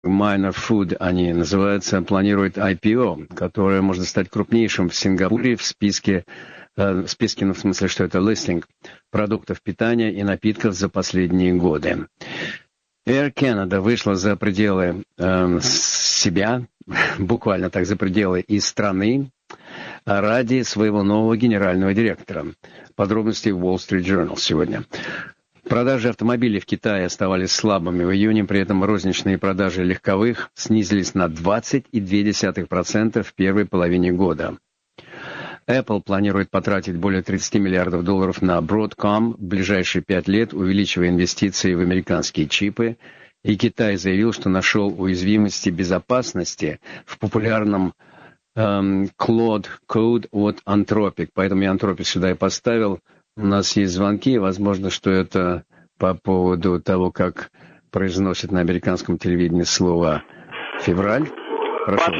Minor Food, они называются, планирует IPO, которое может стать крупнейшим в Сингапуре в списке, ну, в смысле, что это листинг продуктов питания и напитков за последние годы. Air Canada вышла за пределы себя, буквально так, за пределы и страны, ради своего нового генерального директора. Подробности в Wall Street Journal сегодня. Продажи автомобилей в Китае оставались слабыми в июне, при этом розничные продажи легковых снизились на 20,2% в первой половине года. Apple планирует потратить более $30 миллиардов на Broadcom в ближайшие 5 лет, увеличивая инвестиции в американские чипы. И Китай заявил, что нашел уязвимости безопасности в популярном Claude Code от Anthropic. Поэтому я Anthropic сюда и поставил. У нас есть звонки, возможно, что это по поводу того, как произносят на американском телевидении слово «февраль». Прошу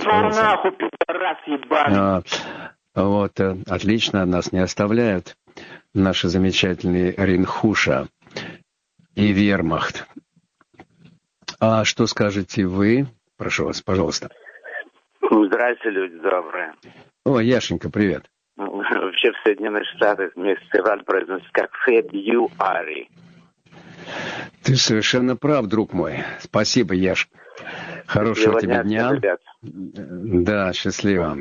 вас, вот, отлично, нас не оставляют наши замечательные Ринхуша и Вермахт. А что скажете вы? Прошу вас, пожалуйста. Здравствуйте, люди добрые. О, Яшенька, привет. Вообще в Соединенных Штатах февраль произносится как Фебруари. Ты совершенно прав, друг мой. Спасибо, Яш. Хорошего тебе дня. Ребят. Да, счастливо.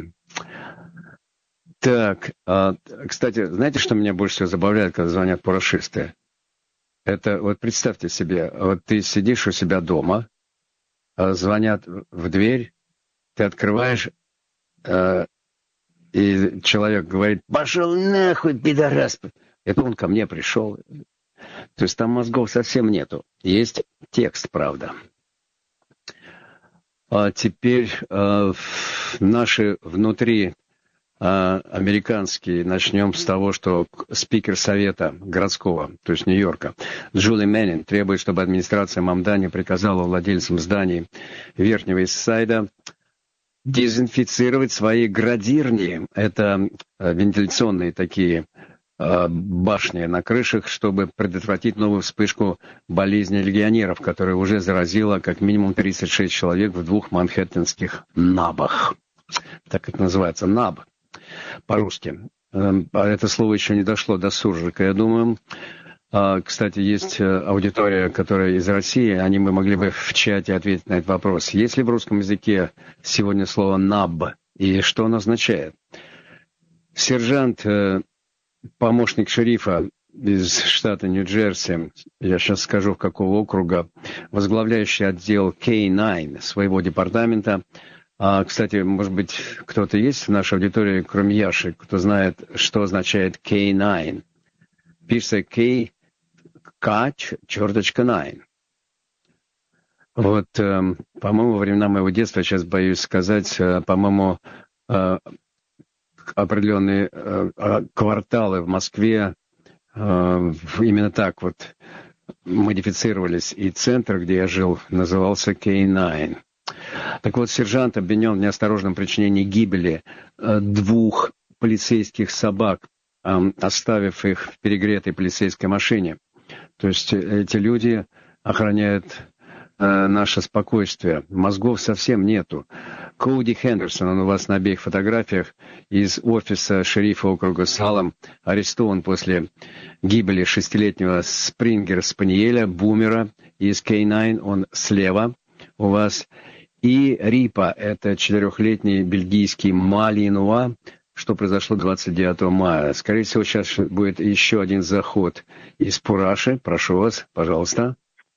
Так, кстати, знаете, что меня больше всего забавляет, когда звонят парашисты? Это, вот представьте себе, вот ты сидишь у себя дома, звонят в дверь, ты открываешь, и человек говорит: «Пошел нахуй, пидорас!» Это он ко мне пришел. То есть там мозгов совсем нету. Есть текст, правда. А теперь наши внутри американские, начнем с того, что спикер Совета городского, то есть Нью-Йорка, Джули Мэннин требует, чтобы администрация Мамдани приказала владельцам зданий Верхнего Ист-Сайда дезинфицировать свои градирни. Это вентиляционные такие башни на крышах, чтобы предотвратить новую вспышку болезни легионеров, которая уже заразила как минимум 36 человек в 2 манхэттенских набах. Так это называется, наб по-русски. Это слово еще не дошло до суржика, я думаю. Кстати, есть аудитория, которая из России, они бы могли бы в чате ответить на этот вопрос. Есть ли в русском языке сегодня слово «наб» и что оно означает? Сержант, помощник шерифа из штата Нью-Джерси, я сейчас скажу, в какого округа, возглавляющий отдел K9 своего департамента. Кстати, может быть, кто-то есть в нашей аудитории, кроме Яши, кто знает, что означает K9? Пишется K, черточка 9. Вот, по-моему, во времена моего детства, сейчас боюсь сказать, по-моему, определенные кварталы в Москве именно так вот модифицировались. И центр, где я жил, назывался K9. Так вот, сержант обвинен в неосторожном причинении гибели 2 полицейских собак, оставив их в перегретой полицейской машине. То есть эти люди охраняют наше спокойствие. Мозгов совсем нету. Коуди Хендерсон, он у вас на обеих фотографиях, из офиса шерифа округа Салем, арестован после гибели 6-летнего спрингер-спаниеля, бумера из K9, он слева у вас. И Рипа, это 4-летний бельгийский малинуа, что произошло 29 мая. Скорее всего, сейчас будет еще один заход из Пураши. Прошу вас, пожалуйста.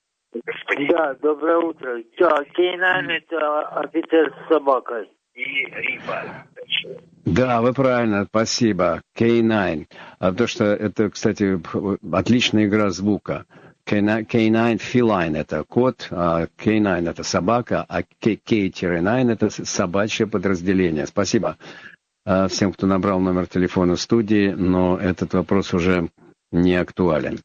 Да, доброе утро. K9 это офицер с собакой. И Рипа. Да, вы правильно, спасибо. K9. То, что это, кстати, отличная игра звука. K9 feline это кот, а K9 это собака, а K-9 это собачье подразделение. Спасибо всем, кто набрал номер телефона студии, но этот вопрос уже не актуален.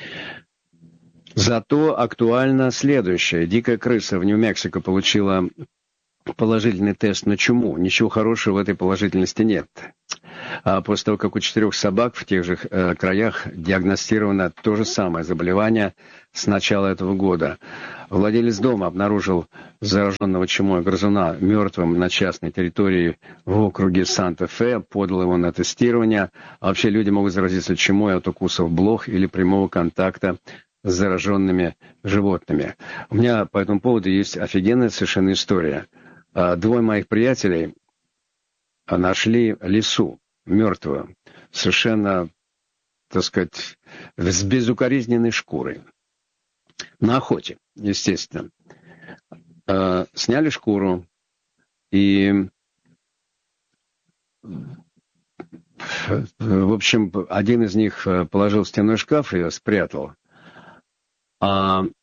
Зато актуально следующее. Дикая крыса в Нью-Мексико получила положительный тест на чуму. Ничего хорошего в этой положительности нет. После того, как у 4 собак в тех же краях диагностировано то же самое заболевание с начала этого года. Владелец дома обнаружил зараженного чумой грызуна мертвым на частной территории в округе Санта-Фе, подал его на тестирование. А вообще люди могут заразиться чумой от укусов блох или прямого контакта с зараженными животными. У меня по этому поводу есть офигенная совершенно история. Двое моих приятелей нашли лису мертвую, совершенно, так сказать, с безукоризненной шкурой. На охоте, естественно. Сняли шкуру и, в общем, один из них положил в стенной шкаф, ее спрятал. Он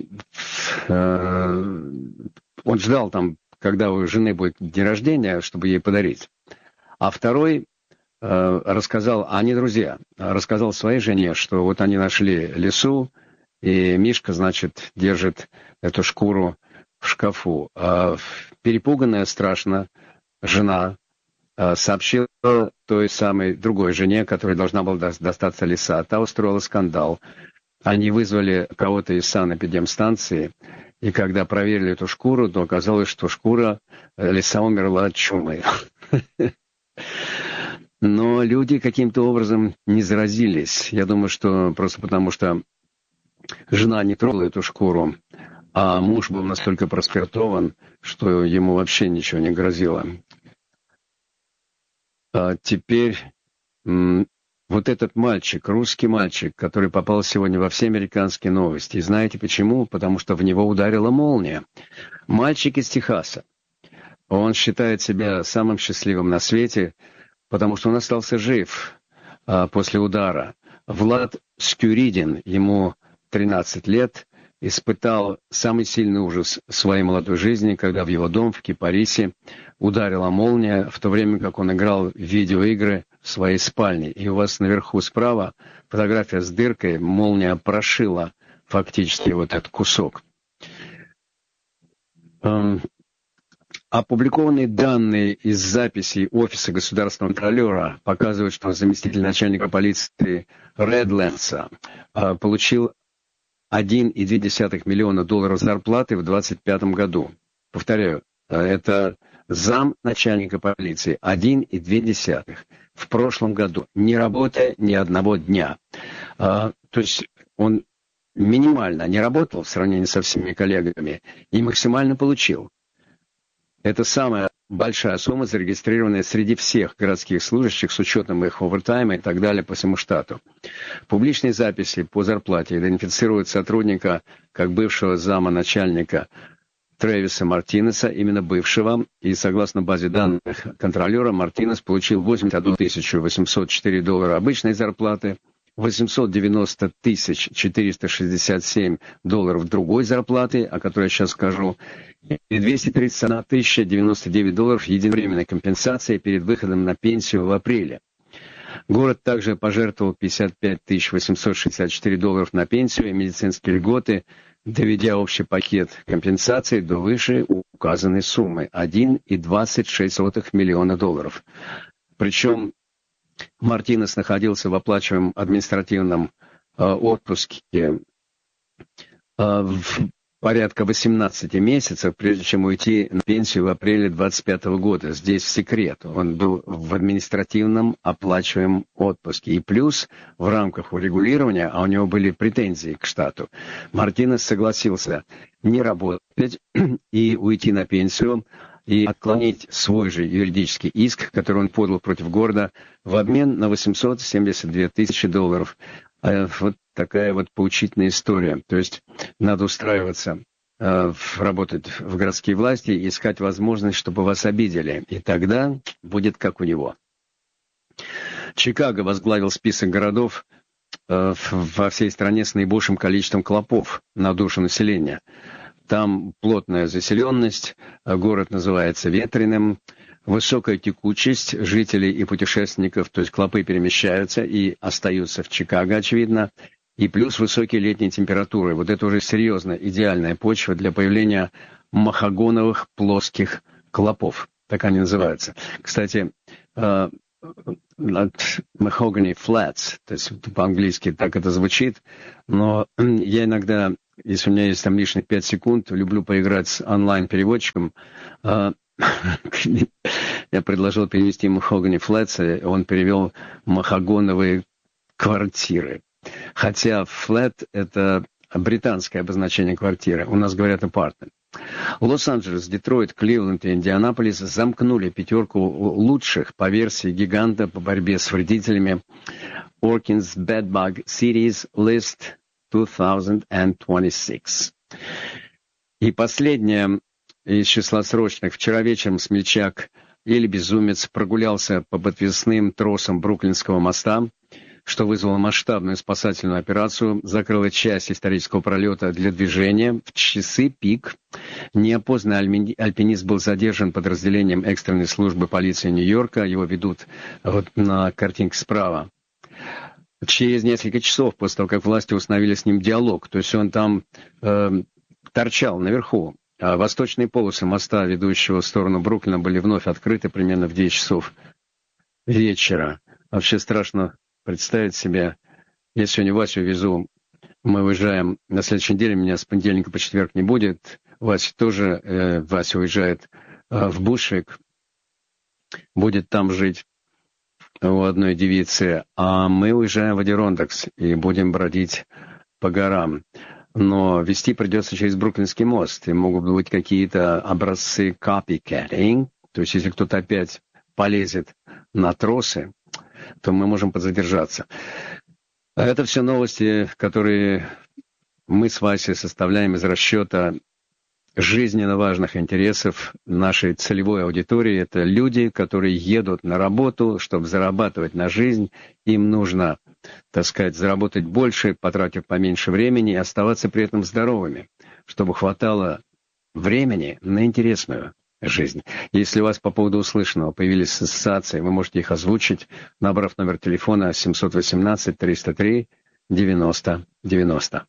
ждал там, когда у жены будет день рождения, чтобы ей подарить. А второй рассказал, они друзья, рассказал своей жене, что вот они нашли лису, и Мишка, значит, держит эту шкуру в шкафу. Перепуганная страшно жена сообщила той самой другой жене, которой должна была достаться лиса. Та устроила скандал. Они вызвали кого-то из санэпидемстанции, и когда проверили эту шкуру, то оказалось, что лиса умерла от чумы. Но люди каким-то образом не заразились. Я думаю, что просто потому, что жена не трогала эту шкуру, а муж был настолько проспиртован, что ему вообще ничего не грозило. Теперь вот этот мальчик, русский мальчик, который попал сегодня во все американские новости. И знаете почему? Потому что в него ударила молния. Мальчик из Техаса. Он считает себя самым счастливым на свете, потому что он остался жив после удара. Влад Скюридин, ему 13 лет, испытал самый сильный ужас своей молодой жизни, когда в его дом в Кипарисе ударила молния, в то время как он играл в видеоигры в своей спальне. И у вас наверху справа фотография с дыркой, молния прошила фактически вот этот кусок. Опубликованные данные из записей Офиса государственного контролера показывают, что заместитель начальника полиции Редленса получил $1,2 миллиона зарплаты в 2025 году. Повторяю, это зам начальника полиции. 1,2 в прошлом году, не работая ни одного дня. То есть он минимально не работал в сравнении со всеми коллегами и максимально получил. Это самая большая сумма, зарегистрированная среди всех городских служащих с учетом их овертайма и так далее по всему штату. Публичные записи по зарплате идентифицируют сотрудника как бывшего зама начальника Трэвиса Мартинеса, именно бывшего, и согласно базе данных контролера, Мартинес получил $81 804 обычной зарплаты, $890 467 другой зарплаты, о которой я сейчас скажу, и $231 099 единовременной компенсации перед выходом на пенсию в апреле. Город также пожертвовал $55 864 на пенсию и медицинские льготы, доведя общий пакет компенсаций до выше указанной суммы – $1,26 миллиона. Причем Мартинес находился в оплачиваемом административном отпуске в порядка 18 месяцев, прежде чем уйти на пенсию в апреле 2025 года. Здесь секрет. Он был в административном оплачиваемом отпуске. И плюс в рамках урегулирования, а у него были претензии к штату, Мартинес согласился не работать и уйти на пенсию, и отклонить свой же юридический иск, который он подал против города, в обмен на $872 000. Вот такая вот поучительная история. То есть надо устраиваться, работать в городские власти и искать возможность, чтобы вас обидели. И тогда будет как у него. Чикаго возглавил список городов во всей стране с наибольшим количеством клопов на душу населения. Там плотная заселенность, город называется ветреным, высокая текучесть жителей и путешественников, то есть клопы перемещаются и остаются в Чикаго, очевидно, и плюс высокие летние температуры. Вот это уже серьезно идеальная почва для появления махагоновых плоских клопов, так они называются. Кстати, mahogany flats, то есть по-английски так это звучит, но я иногда если у меня есть там лишних 5 секунд, люблю поиграть с онлайн-переводчиком. Я предложил перевести Mahogany Flats, и он перевел махагоновые квартиры. Хотя flat — это британское обозначение квартиры. У нас говорят apartment. Лос-Анджелес, Детройт, Кливленд и Индианаполис замкнули 5 лучших по версии гиганта по борьбе с вредителями Orkin's Bedbug Cities List 2026. И последнее из числа срочных. Вчера вечером смельчак или безумец прогулялся по подвесным тросам Бруклинского моста, что вызвало масштабную спасательную операцию, закрыло часть исторического пролета для движения. В часы пик неопознанный альпинист был задержан подразделением экстренной службы полиции Нью-Йорка. Его ведут вот на картинке справа. Через несколько часов после того, как власти установили с ним диалог, то есть он там торчал наверху. А восточные полосы моста, ведущего в сторону Бруклина, были вновь открыты примерно в 9 часов вечера. Вообще страшно представить себе, я сегодня Васю везу, мы уезжаем на следующей неделе, меня с понедельника по четверг не будет, Вася тоже, Вася уезжает в Бушвик, будет там жить у одной девицы, а мы уезжаем в Адирондакс и будем бродить по горам. Но вести придется через Бруклинский мост, и могут быть какие-то образцы copycatting, то есть если кто-то опять полезет на тросы, то мы можем подзадержаться. Это все новости, которые мы с Васей составляем из расчета жизненно важных интересов нашей целевой аудитории. Это люди, которые едут на работу, чтобы зарабатывать на жизнь. Им нужно, так сказать, заработать больше, потратив поменьше времени и оставаться при этом здоровыми, чтобы хватало времени на интересную жизнь. Если у вас по поводу услышанного появились ассоциации, вы можете их озвучить, набрав номер телефона 718-303-90-90.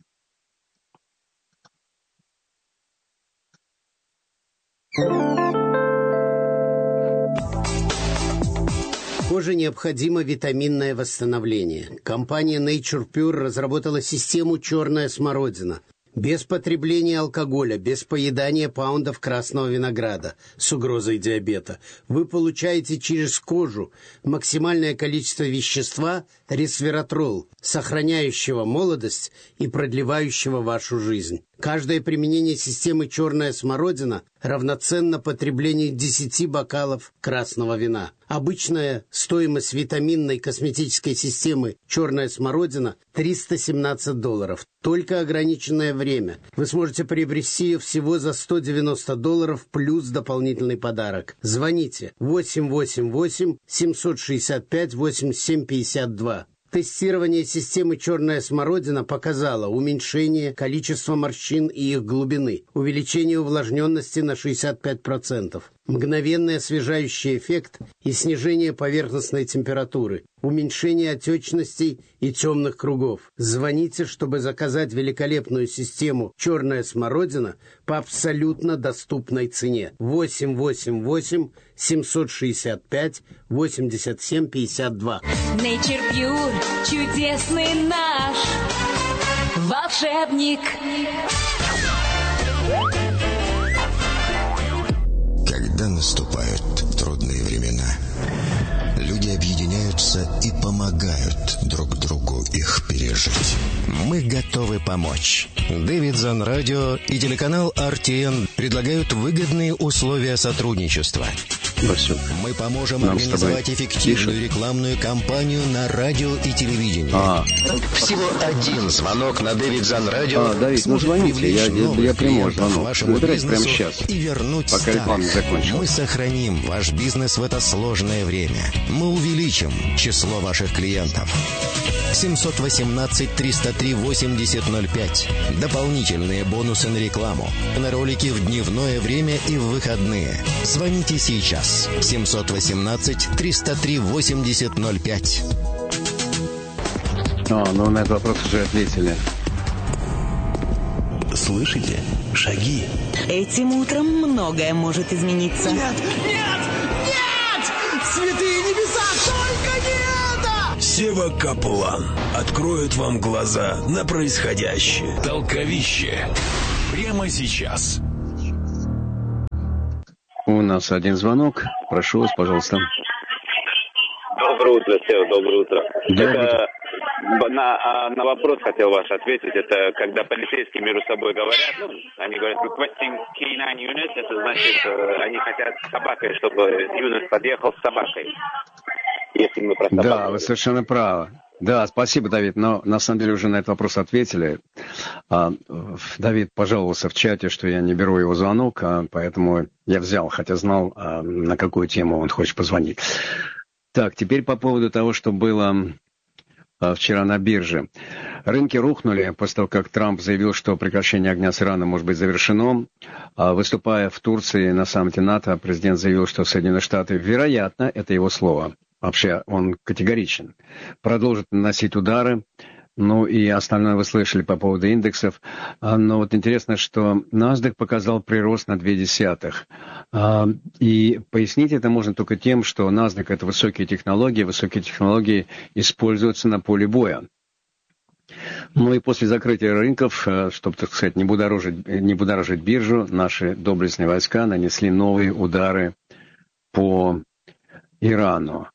Коже необходимо витаминное восстановление. Компания Nature Pure разработала систему «Черная смородина». Без потребления алкоголя, без поедания паундов красного винограда с угрозой диабета. Вы получаете через кожу максимальное количество вещества ресвератрол, сохраняющего молодость и продлевающего вашу жизнь. Каждое применение системы «Черная смородина» равноценно потреблению 10 бокалов красного вина. Обычная стоимость витаминной косметической системы «Черная смородина» $317. Только ограниченное время. Вы сможете приобрести ее всего за $190 плюс дополнительный подарок. Звоните 888-765-8752. Тестирование системы «Черная смородина» показало уменьшение количества морщин и их глубины, увеличение увлажненности на 65%, мгновенный освежающий эффект и снижение поверхностной температуры, уменьшение отечностей и темных кругов. Звоните, чтобы заказать великолепную систему «Черная смородина» по абсолютно доступной цене. 888-765-8752. Nature Pure, чудесный наш волшебник. Когда наступают трудные времена, люди объединяются и помогают друг другу их пережить. Мы готовы помочь. Дэвидсон Радио и телеканал RTN предлагают выгодные условия сотрудничества. Мы поможем организовать эффективную рекламную кампанию на радио и телевидении. Всего один звонок на Дэвидсон Радио сможет привлечь новых клиентов к вашему бизнесу и вернуть старых. Мы сохраним ваш бизнес в это сложное время. Мы увеличим число ваших клиентов. 718-303-8005. Дополнительные бонусы на рекламу. На ролики в дневное время и в выходные. Звоните сейчас. 718-303-8005. Ну на этот вопрос уже ответили. Слышите? Шаги. Этим утром многое может измениться. Нет! Нет! Нет! Святые небеса! Только не это! Сева Каплан откроет вам глаза на происходящее. Толковище. Прямо сейчас. У нас один звонок. Прошу вас, пожалуйста. Доброе утро, Сева, доброе утро. Доброе. На вопрос хотел ваш ответить. Это когда полицейские между собой говорят, они говорят requesting canine unit, это значит, они хотят с собакой, чтобы юнит подъехал с собакой. Если мы про собаку. Да, вы совершенно правы. Да, спасибо, Давид, но на самом деле уже на этот вопрос ответили. Давид пожаловался в чате, что я не беру его звонок, поэтому я взял, хотя знал, на какую тему он хочет позвонить. Так, теперь по поводу того, что было вчера на бирже. Рынки рухнули после того, как Трамп заявил, что прекращение огня с Ираном может быть завершено. Выступая в Турции на саммите НАТО, президент заявил, что Соединенные Штаты, вероятно, это его слово, вообще он категоричен, продолжит наносить удары. Ну и остальное вы слышали по поводу индексов. Но вот интересно, что NASDAQ показал прирост на 0,2. И пояснить это можно только тем, что NASDAQ — это высокие технологии используются на поле боя. Ну и после закрытия рынков, чтобы, так сказать, не будоражить биржу, наши доблестные войска нанесли новые удары по Ирану.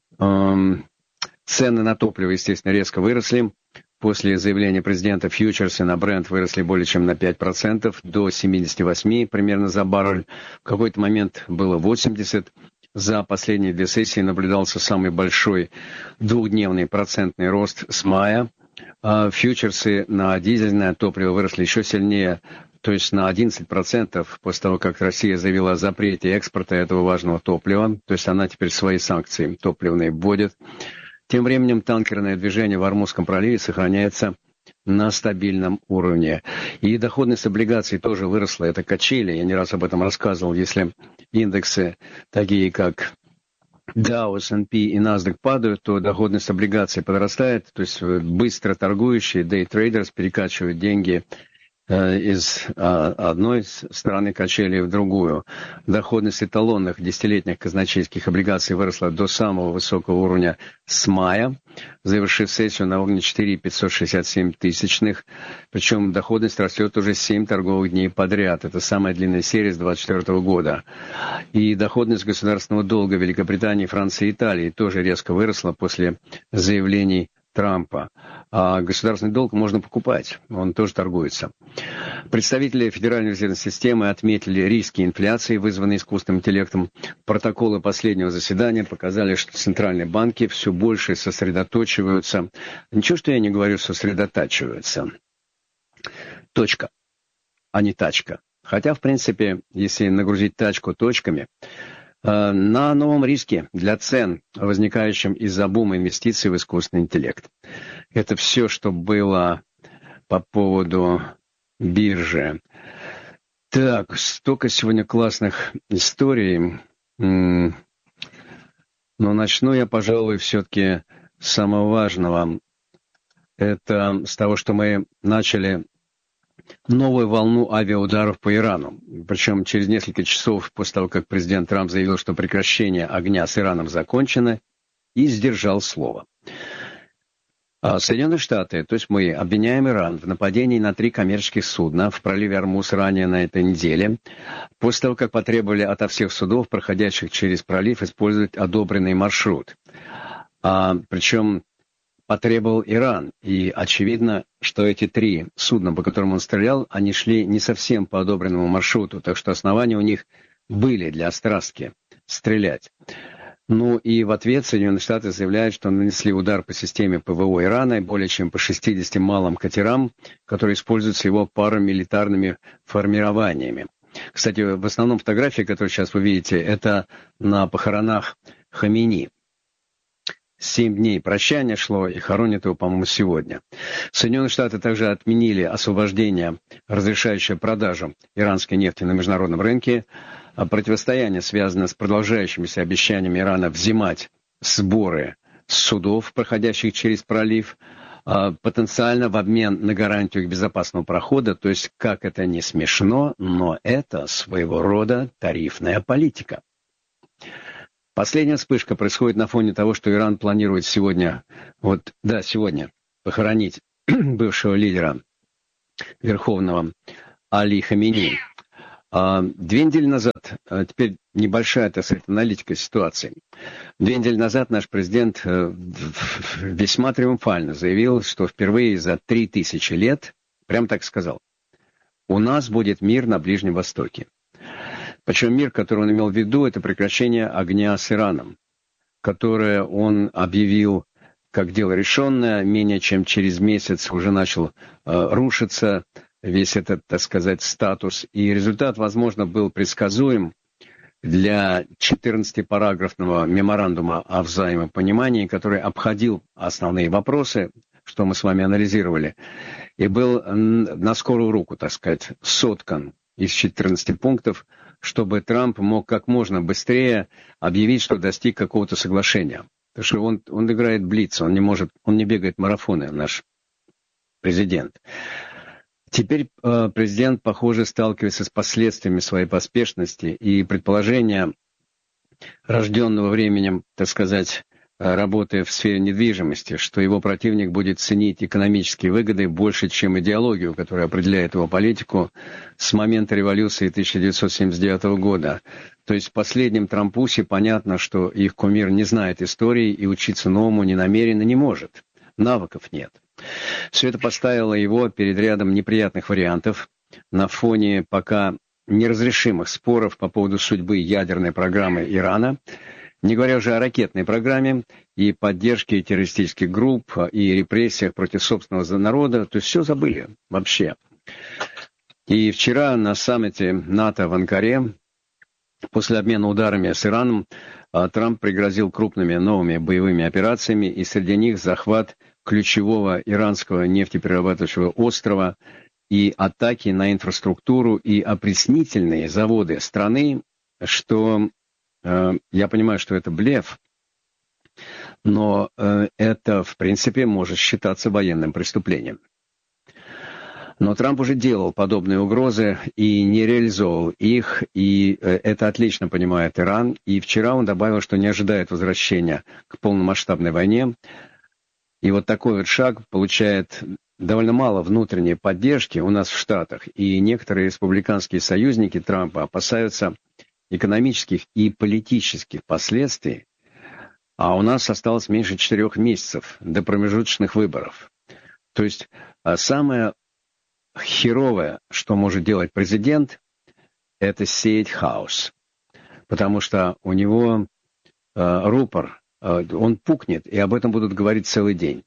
Цены на топливо, естественно, резко выросли. После заявления президента фьючерсы на Brent выросли более чем на 5%, до 78 примерно за баррель. В какой-то момент было 80. За последние две сессии наблюдался самый большой двухдневный процентный рост с мая. Фьючерсы на дизельное топливо выросли еще сильнее, то есть на 11% после того, как Россия заявила о запрете экспорта этого важного топлива. То есть она теперь свои санкции топливные вводит. Тем временем танкерное движение в Ормузском проливе сохраняется на стабильном уровне. И доходность облигаций тоже выросла. Это качели. Я не раз об этом рассказывал. Если индексы, такие как Dow, S&P и NASDAQ падают, то доходность облигаций подрастает. То есть быстро торгующие day-трейдеры перекачивают деньги из одной стороны качели в другую. Доходность эталонных десятилетних казначейских облигаций выросла до самого высокого уровня с мая, завершив сессию на уровне 4,567 тысячных. Причем доходность растет уже 7 торговых дней подряд. Это самая длинная серия с 2024 года. И доходность государственного долга Великобритании, Франции и Италии тоже резко выросла после заявлений Трампа. А государственный долг можно покупать, он тоже торгуется. Представители Федеральной резервной системы отметили риски инфляции, вызванные искусственным интеллектом. Протоколы последнего заседания показали, что центральные банки все больше сосредотачиваются. Ничего, что я не говорю, сосредотачиваются. Точка, а не тачка. Хотя, в принципе, если нагрузить тачку точками, на новом риске для цен, возникающем из-за бума инвестиций в искусственный интеллект. Это все, что было по поводу биржи. Так, столько сегодня классных историй. Но начну я, пожалуй, все-таки с самого важного. Это с того, что мы начали новую волну авиаударов по Ирану. Причем через несколько часов после того, как президент Трамп заявил, что прекращение огня с Ираном закончено, и сдержал слово. Соединенные Штаты, то есть мы, обвиняем Иран в нападении на 3 коммерческих судна в проливе Ормуз ранее на этой неделе, после того, как потребовали ото всех судов, проходящих через пролив, использовать одобренный маршрут. Причем потребовал Иран. И очевидно, что эти 3 судна, по которым он стрелял, они шли не совсем по одобренному маршруту, так что основания у них были для острастки стрелять. Ну и в ответ Соединенные Штаты заявляют, что нанесли удар по системе ПВО Ирана и более чем по 60 малым катерам, которые используются его парамилитарными формированиями. Кстати, в основном фотографии, которые сейчас вы видите, это на похоронах Хамини. 7 дней прощания шло, и хоронят его, по-моему, сегодня. Соединенные Штаты также отменили освобождение, разрешающее продажу иранской нефти на международном рынке. Противостояние связано с продолжающимися обещаниями Ирана взимать сборы с судов, проходящих через пролив, потенциально в обмен на гарантию их безопасного прохода. То есть, как это не смешно, но это своего рода тарифная политика. Последняя вспышка происходит на фоне того, что Иран планирует сегодня похоронить бывшего лидера Верховного Али Хаминеи. 2 недели назад, теперь небольшая, так сказать, аналитика ситуации. 2 недели назад наш президент весьма триумфально заявил, что впервые за 3000 лет, прям так сказал, у нас будет мир на Ближнем Востоке. Причем мир, который он имел в виду, это прекращение огня с Ираном, которое он объявил как дело решенное, менее чем через месяц уже начал рушиться весь этот, так сказать, статус. И результат, возможно, был предсказуем для 14-параграфного меморандума о взаимопонимании, который обходил основные вопросы, что мы с вами анализировали, и был на скорую руку, так сказать, соткан из 14 пунктов, чтобы Трамп мог как можно быстрее объявить, что достиг какого-то соглашения. Потому что он играет блиц, он не бегает марафоны, наш президент. Теперь президент, похоже, сталкивается с последствиями своей поспешности, и предположения, рожденного временем, так сказать, работая в сфере недвижимости, что его противник будет ценить экономические выгоды больше, чем идеологию, которая определяет его политику с момента революции 1979 года. То есть в последнем Трампусе понятно, что их кумир не знает истории и учиться новому не намеренно не может. Навыков нет. Все это поставило его перед рядом неприятных вариантов на фоне пока неразрешимых споров по поводу судьбы ядерной программы Ирана, не говоря уже о ракетной программе и поддержке террористических групп и репрессиях против собственного народа. То есть все забыли вообще. И вчера на саммите НАТО в Анкаре, после обмена ударами с Ираном, Трамп пригрозил крупными новыми боевыми операциями, и среди них захват ключевого иранского нефтеперерабатывающего острова и атаки на инфраструктуру и опреснительные заводы страны, что... Я понимаю, что это блеф, но это, в принципе, может считаться военным преступлением. Но Трамп уже делал подобные угрозы и не реализовывал их, и это отлично понимает Иран. И вчера он добавил, что не ожидает возвращения к полномасштабной войне. И вот такой вот шаг получает довольно мало внутренней поддержки у нас в Штатах. И некоторые республиканские союзники Трампа опасаются экономических и политических последствий, а у нас осталось меньше 4 месяцев до промежуточных выборов. То есть самое херовое, что может делать президент, это сеять хаос. Потому что у него рупор, он пукнет, и об этом будут говорить целый день.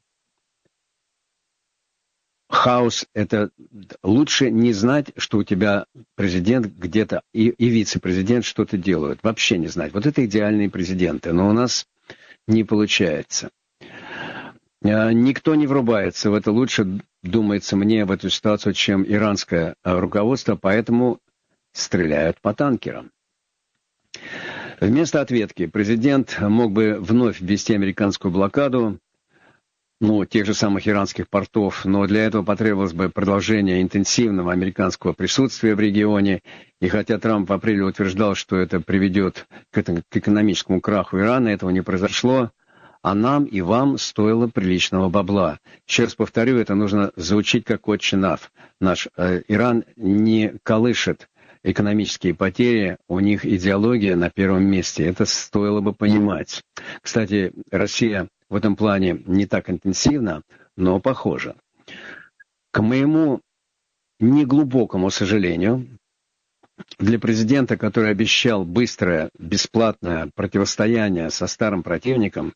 Хаос — это лучше не знать, что у тебя президент где-то и вице-президент что-то делают. Вообще не знать. Вот это идеальные президенты. Но у нас не получается. Никто не врубается в это лучше, думается мне, в эту ситуацию, чем иранское руководство, поэтому стреляют по танкерам. Вместо ответки президент мог бы вновь ввести американскую блокаду, тех же самых иранских портов, но для этого потребовалось бы продолжение интенсивного американского присутствия в регионе, и хотя Трамп в апреле утверждал, что это приведет к экономическому краху Ирана, этого не произошло, а нам и вам стоило приличного бабла. Еще раз повторю, это нужно заучить как отче наш. Наш Иран не колышет экономические потери, у них идеология на первом месте, это стоило бы понимать. Кстати, Россия в этом плане не так интенсивно, но похоже. К моему неглубокому сожалению, для президента, который обещал быстрое, бесплатное противостояние со старым противником,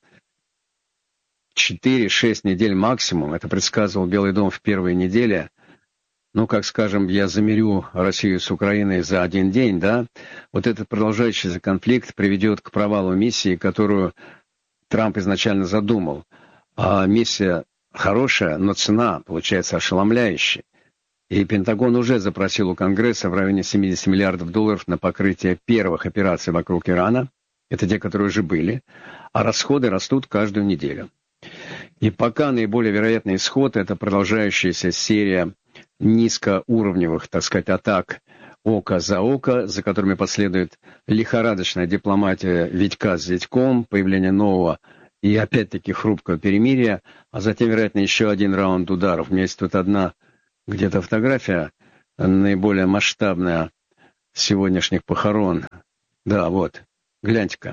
4-6 недель максимум, это предсказывал Белый дом в первые недели, как скажем, я замерю Россию с Украиной за 1 день, да, вот этот продолжающийся конфликт приведет к провалу миссии, которую Трамп изначально задумал. А миссия хорошая, но цена получается ошеломляющая. И Пентагон уже запросил у Конгресса в районе $70 миллиардов на покрытие первых операций вокруг Ирана. Это те, которые уже были. А расходы растут каждую неделю. И пока наиболее вероятный исход — это продолжающаяся серия низкоуровневых, так сказать, атак око за око, за которыми последует лихорадочная дипломатия Витька с Зятьком, появление нового и опять-таки хрупкого перемирия, а затем, вероятно, еще один раунд ударов. У меня есть тут одна где-то фотография, наиболее масштабная сегодняшних похорон. Да, вот, гляньте-ка.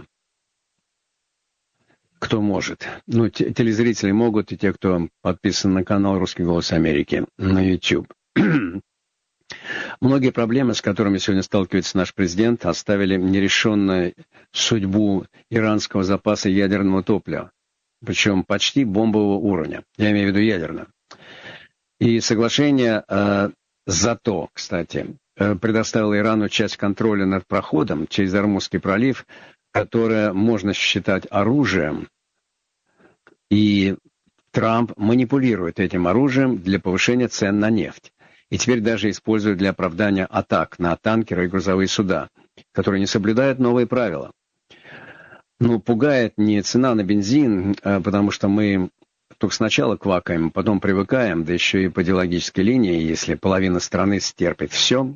Кто может. Ну, телезрители могут, и те, кто подписан на канал «Русский голос Америки» на YouTube. Многие проблемы, с которыми сегодня сталкивается наш президент, оставили нерешенную судьбу иранского запаса ядерного топлива, причем почти бомбового уровня. Я имею в виду ядерное. И соглашение зато, кстати, предоставило Ирану часть контроля над проходом через Ормузский пролив, которое можно считать оружием, и Трамп манипулирует этим оружием для повышения цен на нефть. И теперь даже используют для оправдания атак на танкеры и грузовые суда, которые не соблюдают новые правила. Ну, пугает не цена на бензин, потому что мы только сначала квакаем, потом привыкаем, да еще и по идеологической линии, если половина страны стерпит все.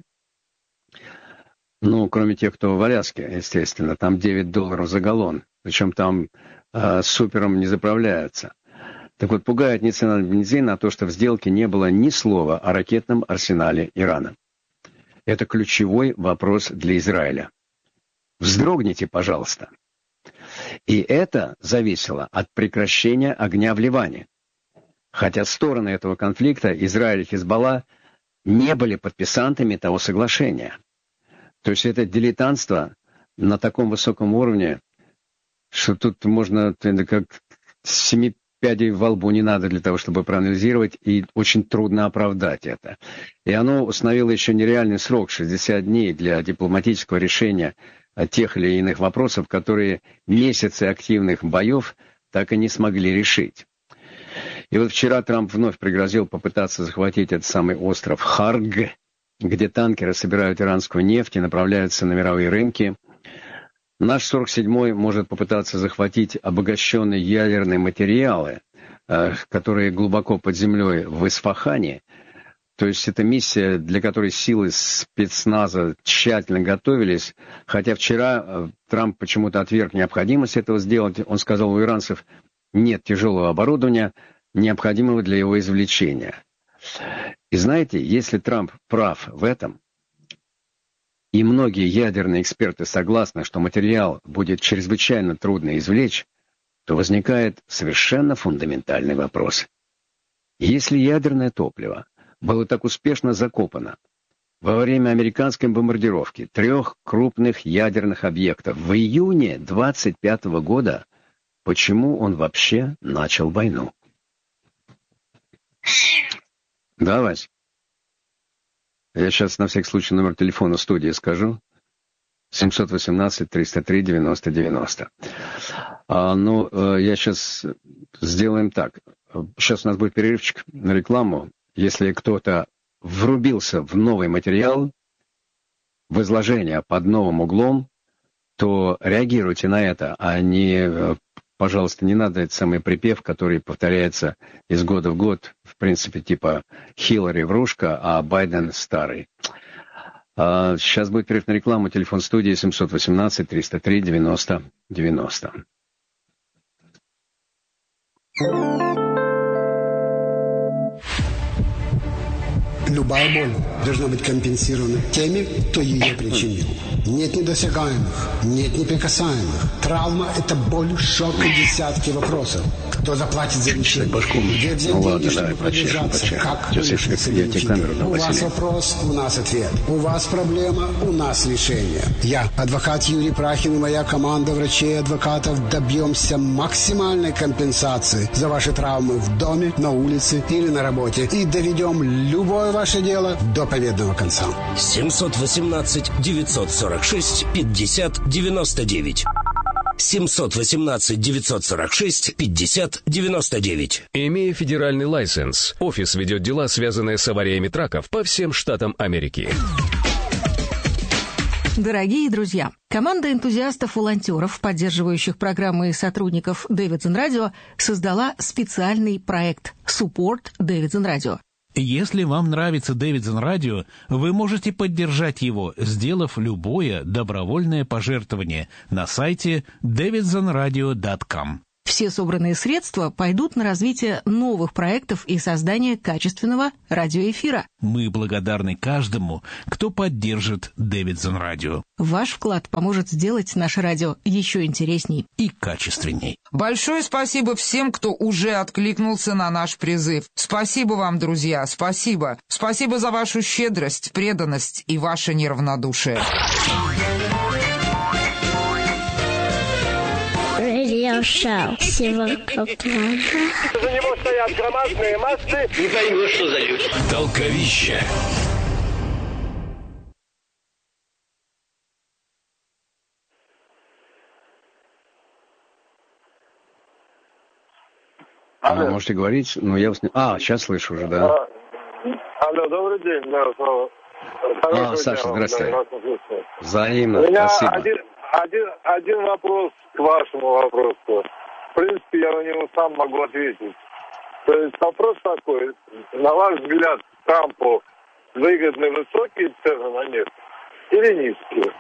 Ну, кроме тех, кто в Аляске, естественно, там $9 за галлон, причем там супером не заправляются. Так вот, пугает не цена на бензин, а то, что в сделке не было ни слова о ракетном арсенале Ирана. Это ключевой вопрос для Израиля. Вздрогните, пожалуйста. И это зависело от прекращения огня в Ливане. Хотя стороны этого конфликта, Израиль и Хизбалла, не были подписантами того соглашения. То есть это дилетантство на таком высоком уровне, что тут можно как 7 пядей во лбу не надо для того, чтобы проанализировать, и очень трудно оправдать это. И оно установило еще нереальный срок, 60 дней, для дипломатического решения тех или иных вопросов, которые месяцы активных боев так и не смогли решить. И вот вчера Трамп вновь пригрозил попытаться захватить этот самый остров Харг, где танкеры собирают иранскую нефть и направляются на мировые рынки. Наш 47-й может попытаться захватить обогащенные ядерные материалы, которые глубоко под землей в Исфахане. То есть это миссия, для которой силы спецназа тщательно готовились. Хотя вчера Трамп почему-то отверг необходимость этого сделать. Он сказал, у иранцев нет тяжелого оборудования, необходимого для его извлечения. И знаете, если Трамп прав в этом, и многие ядерные эксперты согласны, что материал будет чрезвычайно трудно извлечь, то возникает совершенно фундаментальный вопрос. Если ядерное топливо было так успешно закопано во время американской бомбардировки 3 крупных ядерных объектов в июне 1925 года, почему он вообще начал войну? Да, Вась? Я сейчас на всякий случай номер телефона студии скажу. 718-303-90-90. Я сейчас сделаем так. Сейчас у нас будет перерывчик на рекламу. Если кто-то врубился в новый материал, в изложение под новым углом, то реагируйте на это, а не... Пожалуйста, не надо этот самый припев, который повторяется из года в год, в принципе, типа Хиллари врушка, а Байден старый. Сейчас будет перерыв на рекламу. Телефон студии 718-303-90-90. Любая боль должна быть компенсирована теми, кто ее причинил. Нет недосягаемых, нет неприкасаемых. Травма – это боль, шок и десятки вопросов. Кто заплатит за лечение? Где взять деньги, чтобы продержаться? Как вылечиться? У вас вопрос, у нас ответ. У вас проблема, у нас решение. Я, адвокат Юрий Прахин и моя команда врачей и адвокатов добьемся максимальной компенсации за ваши травмы в доме, на улице или на работе. И доведем любое ваше дело до победного конца. 718-946-50-99. 718-946-50-99. Имея федеральный лайсенс, офис ведет дела, связанные с авариями траков по всем штатам Америки. Дорогие друзья, команда энтузиастов-волонтеров, поддерживающих программы и сотрудников Davidson Radio, создала специальный проект Support Davidson Radio. Если вам нравится Davidson Radio, вы можете поддержать его, сделав любое добровольное пожертвование на сайте davidsonradio.com. Все собранные средства пойдут на развитие новых проектов и создание качественного радиоэфира. Мы благодарны каждому, кто поддержит Davidson Radio. Ваш вклад поможет сделать наше радио еще интересней и качественней. Большое спасибо всем, кто уже откликнулся на наш призыв. Спасибо вам, друзья, спасибо. Спасибо за вашу щедрость, преданность и ваше неравнодушие. Радиошоу Севастополя. За него стоят громадные массы. Не поймешь, что за люди. Толковище. Можете говорить, но я вас не... сейчас слышу уже, да. Алло, добрый день. Саша, здравствуйте. Взаимно, У меня спасибо. один вопрос к вашему вопросу. В принципе, я на него сам могу ответить. То есть вопрос такой. На ваш взгляд, Трампу выгодны высокие цены на нефть или низкие?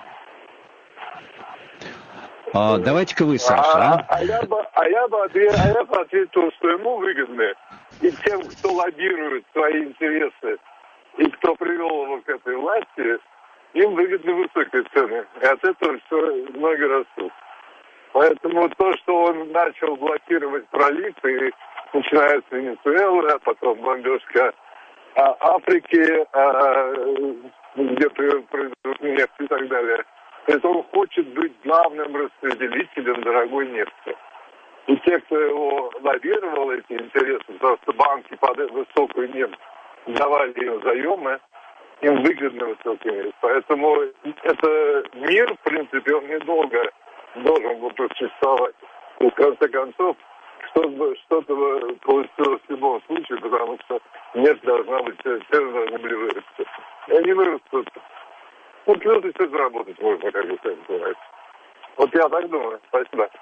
Давайте-ка вы, Саша. Я бы ответил, что ему выгодны. И тем, кто лоббирует свои интересы, и кто привел его к этой власти, им выгодны высокие цены. И от этого все ноги растут. Поэтому то, что он начал блокировать пролив, и начинается с Венесуэлы, а потом бомбежка Африки, где производят нефть и так далее, это он хочет быть главным распределителем дорогой нефти. И те, кто его лоббировал, эти интересы, потому что банки под высокую нефть давали им заемы, им выгодно высокий нефть. Поэтому это мир, в принципе, он недолго должен был существовать. И в конце концов, что-то получилось в любом случае, потому что нефть должна быть, цены должны были вырасти. И они вырастут. Плюс еще заработать можно, как бы, сами понимаете. Вот я так думаю. Спасибо.